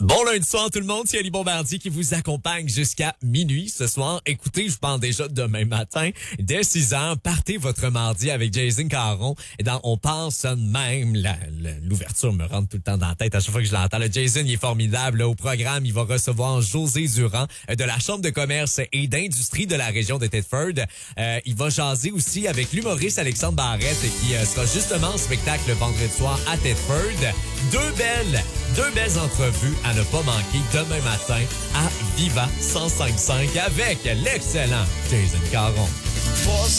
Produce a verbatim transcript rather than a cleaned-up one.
Bon lundi soir tout le monde, c'est Ali Bombardier qui vous accompagne jusqu'à minuit ce soir. Écoutez, je pense déjà demain matin, dès six heures, partez votre mardi avec Jason Caron. Et dans On pense même, la, la, l'ouverture me rentre tout le temps dans la tête à chaque fois que je l'entends. Le Jason, il est formidable. Là, au programme, il va recevoir José Durand euh, de la Chambre de commerce et d'industrie de la région de Thetford. Euh, il va jaser aussi avec l'humoriste Alexandre Barrette qui euh, sera justement en spectacle le vendredi soir à Thetford. Deux belles, deux belles entrevues à ne pas manquer demain matin à Viva cent cinq virgule cinq avec l'excellent Jason Caron.